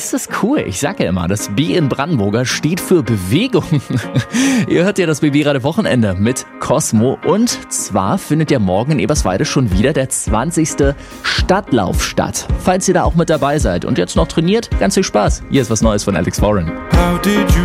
Das ist cool. Ich sage ja immer, das B in Brandenburger steht für Bewegung. Ihr hört ja das BB-Radio Wochenende mit Cosmo. Und zwar findet ja morgen in Eberswalde schon wieder der 20. Stadtlauf statt. Falls ihr da auch mit dabei seid und jetzt noch trainiert, ganz viel Spaß. Hier ist was Neues von Alex Warren.